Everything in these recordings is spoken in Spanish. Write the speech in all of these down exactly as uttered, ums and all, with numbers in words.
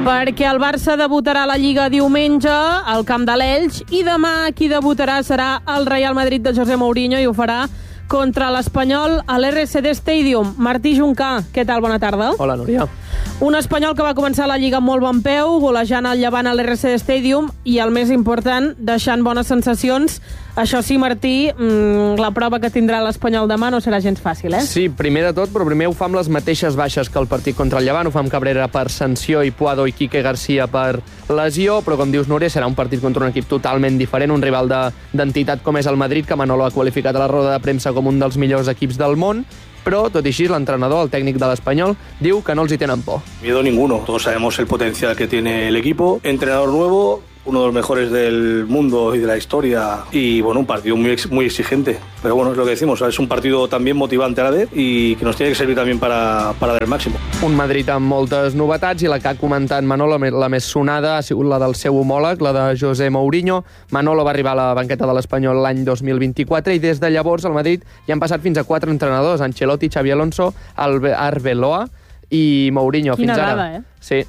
Perquè el Barça debutarà a la Lliga diumenge al camp de l'Elx i demà qui debutarà serà el Real Madrid de José Mourinho i ho farà contra l'Espanyol a l'R C D Stadium. Martí Juncà, què tal? Bona tarda. Hola, Núria. Un espanyol que va començar la Lliga amb molt bon peu, golejant el Llevant a l'R C D Stadium i, el més important, deixant bones sensacions. Això sí, Martí, mmm, la prova que tindrà l'Espanyol demà no serà gens fàcil, eh? Sí, primer de tot, però primer ho fa amb les mateixes baixes que el partit contra el Llevant. Ho fa amb Cabrera per sanció i Puado i Quique García per lesió, però com dius, Núria, serà un partit contra un equip totalment diferent, un rival d'entitat com és el Madrid, que Manolo ha qualificat a la roda de premsa com un dels millors equips del món. Però, tot i així, l'entrenador, el tècnic de l'Espanyol, diu que no els hi tenen por. Miedo ninguno. Todos sabemos el potencial que tiene el equipo. Entrenador nuevo, uno de los mejores del mundo y de la historia. Y, bueno, un partido muy, muy exigente. Pero, bueno, es lo que decimos. Es un partido también motivante a la vez y que nos tiene que servir también para, para dar el máximo. Un Madrid amb moltes novetats i la que ha comentat Manolo, la més sonada, ha sigut la del seu homòleg, la de José Mourinho. Manolo va arribar a la banqueta de l'Espanyol l'any dos mil vint-i-quatre i des de llavors al Madrid hi han passat fins a quatre entrenadors, Ancelotti, Xabi Alonso, Arbeloa i Mourinho. Quina fins ara. dada, eh? Sí.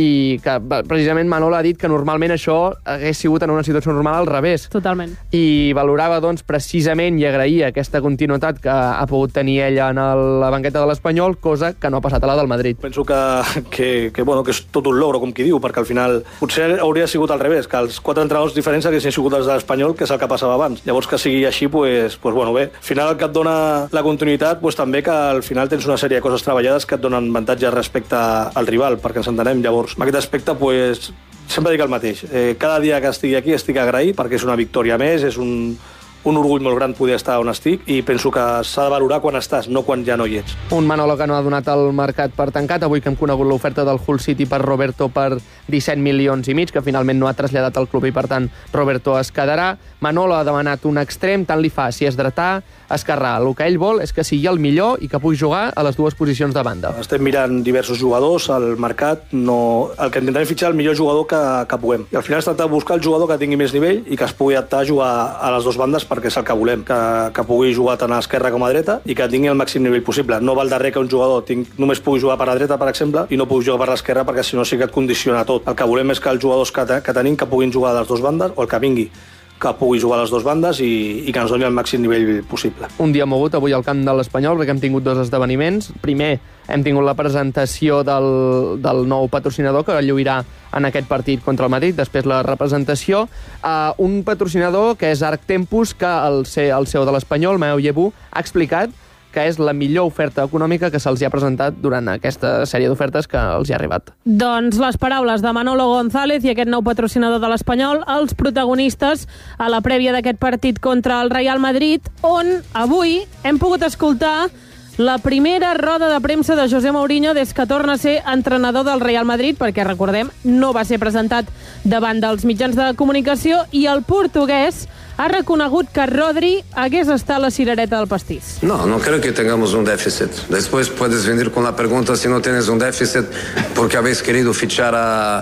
I que precisament Manolo ha dit que normalment això hagués sigut en una situació normal al revés. Totalment. I valorava, doncs, precisament i agraïa aquesta continuïtat que ha pogut tenir ella en el, la banqueta de l'Espanyol, cosa que no ha passat a la del Madrid. Penso que, que, que, bueno, que és tot un logro, com qui diu, perquè al final potser hauria sigut al revés, que els quatre entrenadors diferents haguessin sigut els de l'Espanyol, que és el que passava abans. Llavors, que sigui així, pues, pues, bueno, bé. Al final, el que et dona la continuïtat, pues, també que al final tens una sèrie de coses treballades que et donen avantatge respecte al rival, perquè ens entenem. Llavors, en aquest aspecte, pues, sempre dic el mateix. Eh, cada dia que estigui aquí estic agraït perquè és una victòria més, és un, un orgull molt gran poder estar on estic i penso que s'ha de valorar quan estàs, no quan ja no hi ets. Un Manolo que no ha donat el mercat per tancat. Avui que hem conegut l'oferta del Hull City per Roberto per disset milions i mig, que finalment no ha traslladat al club i, per tant, Roberto es quedarà. Manolo ha demanat un extrem, tant li fa si és dretà, esquerrà. El que ell vol és que sigui el millor i que pugui jugar a les dues posicions de banda. Estem mirant diversos jugadors al mercat. No... El que intentem fitxar el millor jugador que, que puguem. I al final es tracta de buscar el jugador que tingui més nivell i que es pugui adaptar a jugar a les dues bandes perquè és el que volem. Que, que pugui jugar tant a l'esquerra com a dreta i que tingui el màxim nivell possible. No val de res que un jugador tinc, només pugui jugar per la dreta, per exemple, i no pugui jugar per l'esquerra perquè si no sí que et condiciona tot. El que volem és que els jugadors que, que tenim que puguin jugar a les dues bandes o el que vingui que pugui jugar a les dues bandes i, i que ens doni el màxim nivell possible. Un dia mogut avui al camp de l'Espanyol perquè hem tingut dos esdeveniments. Primer, hem tingut la presentació del, del nou patrocinador que lluirà en aquest partit contra el Madrid, després la representació. Uh, un patrocinador que és Arc Tempus, que el, el C E O de l'Espanyol, Maeu Llebú, ha explicat que és la millor oferta econòmica que se'ls ha presentat durant aquesta sèrie d'ofertes que els hi ha arribat. Doncs les paraules de Manolo González i aquest nou patrocinador de l'Espanyol, els protagonistes a la prèvia d'aquest partit contra el Real Madrid, on avui hem pogut escoltar la primera roda de premsa de José Mourinho des que torna a ser entrenador del Real Madrid, perquè, recordem, no va ser presentat davant dels mitjans de comunicació i el portuguès ha reconegut que Rodri hagués estat la cirereta del pastís. No, no creo que tengamos un déficit. Después puedes venir con la pregunta si no tienes un déficit porque habéis querido fichar a,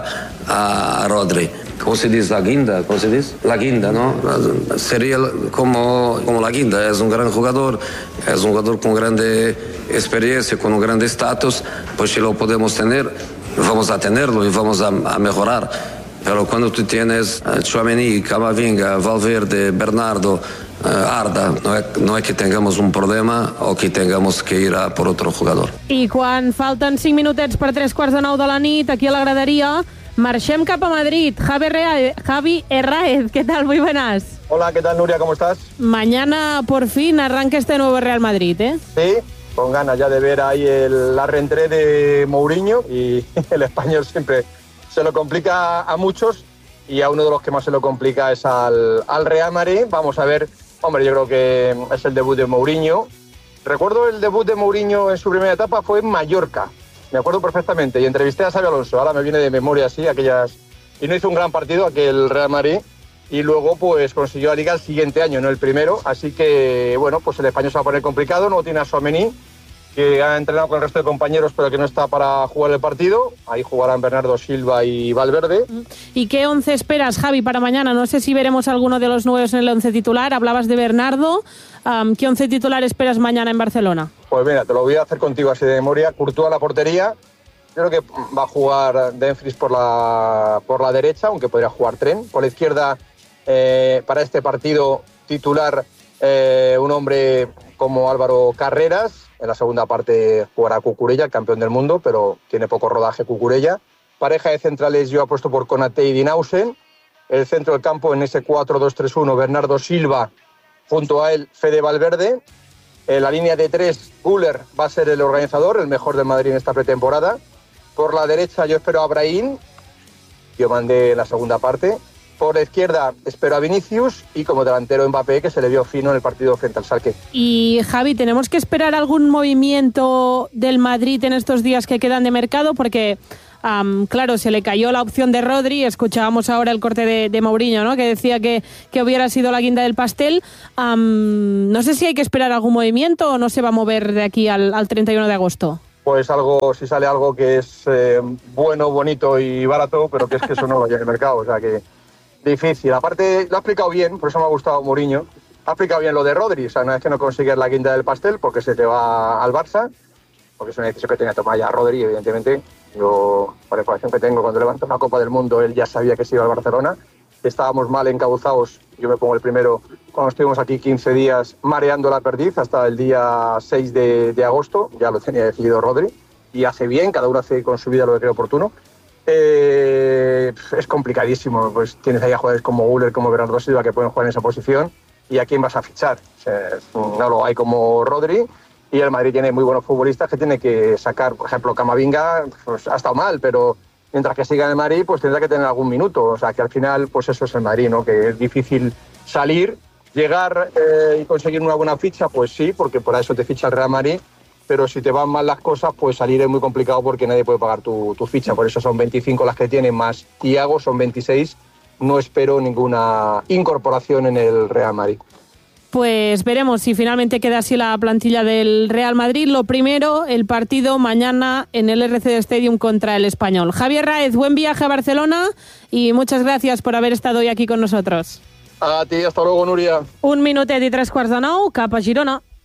a Rodri. ¿Cómo se dice? La guinda, ¿cómo se dice? La guinda, ¿no? Sería como, como la guinda. Es un gran jugador, es un jugador con grande experiencia, con un grande estatus. Pues si lo podemos tener, vamos a tenerlo y vamos a, a mejorar. Pero cuando tú tienes uh, Tchouaméni, Camavinga, Valverde, Bernardo, uh, Arda, no es, no es que tengamos un problema o que tengamos que ir a por otro jugador. I quan falten cinc minutets per tres quarts de nou de la nit, aquí a la graderia, marxem cap a Madrid. Javi, Reaez, Javi Herráez, ¿qué tal? Muy buenas. Hola, ¿qué tal, Nuria? ¿Cómo estás? Mañana, por fin, arranca este nuevo Real Madrid, ¿eh? Sí, con ganas ya de ver ahí el, la reentrée de Mourinho y el español siempre se lo complica a muchos y a uno de los que más se lo complica es al, al Real Madrid. Vamos a ver, hombre, yo creo que es el debut de Mourinho. Recuerdo el debut de Mourinho en su primera etapa fue en Mallorca, me acuerdo perfectamente, y entrevisté a Xabi Alonso, ahora me viene de memoria así, aquellas... Y no hizo un gran partido aquel Real Madrid y luego pues consiguió la Liga el siguiente año, no el primero, así que bueno, pues el español se va a poner complicado, no tiene a Tchouaméni, que ha entrenado con el resto de compañeros pero que no está para jugar el partido. Ahí jugarán Bernardo Silva y Valverde. ¿Y qué once esperas, Javi, para mañana? No sé si veremos alguno de los nuevos en el once titular. Hablabas de Bernardo. Um, ¿Qué once titular esperas mañana en Barcelona? Pues mira, te lo voy a hacer contigo así de memoria. Courtois a la portería, Yo creo que va a jugar Dumfries por la, por la derecha, aunque podría jugar Trent. Por la izquierda, eh, para este partido titular, eh, un hombre como Álvaro Carreras. En la segunda parte jugará Cucurella, el campeón del mundo, pero tiene poco rodaje Cucurella. Pareja de centrales yo apuesto por Konaté y Dinausen. El centro del campo en ese cuatro dos tres uno, Bernardo Silva, junto a él Fede Valverde. En la línea de tres, Güler va a ser el organizador, el mejor del Madrid en esta pretemporada. Por la derecha yo espero a Brahim, yo mandé la segunda parte. Por la izquierda espero a Vinicius y como delantero Mbappé, que se le vio fino en el partido frente al Schalke. Y Javi, ¿tenemos que esperar algún movimiento del Madrid en estos días que quedan de mercado? Porque, um, claro, se le cayó la opción de Rodri, escuchábamos ahora el corte de, de Mourinho, ¿no?, que decía que, que hubiera sido la guinda del pastel. Um, no sé si hay que esperar algún movimiento o no se va a mover de aquí al, al treinta y uno de agosto. Pues algo, si sale algo que es eh, bueno, bonito y barato, pero que es que eso no lo hay en el mercado, o sea que difícil. Aparte, lo ha explicado bien, por eso me ha gustado Mourinho, ha explicado bien lo de Rodri, o sea, no es que no consigues la guinda del pastel porque se te va al Barça, porque es una decisión que tenía que tomar ya Rodri, evidentemente. Yo, por la información que tengo, cuando levantó la Copa del Mundo, él ya sabía que se iba al Barcelona. Estábamos mal encauzados, yo me pongo el primero, cuando estuvimos aquí quince días mareando la perdiz hasta el día seis de, de agosto, ya lo tenía decidido Rodri, y hace bien, cada uno hace con su vida lo que cree oportuno. Eh, es complicadísimo, pues tienes ahí a jugadores como Güler, como Bernardo Silva que pueden jugar en esa posición, y a quién vas a fichar. O sea, no lo hay como Rodri, y el Madrid tiene muy buenos futbolistas que tiene que sacar. Por ejemplo, Camavinga pues, ha estado mal, pero mientras que siga en el Madrid, pues tendrá que tener algún minuto. O sea, que al final, pues eso es el Madrid, ¿no? Que es difícil salir, llegar eh, y conseguir una buena ficha, pues sí, porque por eso te ficha el Real Madrid. Pero si te van mal las cosas, pues salir es muy complicado porque nadie puede pagar tu, tu ficha. Por eso son veinticinco las que tienen, más Thiago, son veintiséis. No espero ninguna incorporación en el Real Madrid. Pues veremos si finalmente queda así la plantilla del Real Madrid. Lo primero, el partido mañana en el R C D Stadium contra el Español. Javier Raez, buen viaje a Barcelona y muchas gracias por haber estado hoy aquí con nosotros. A ti, hasta luego, Núria. Un minutet i tres quarts de nou, cap a Girona.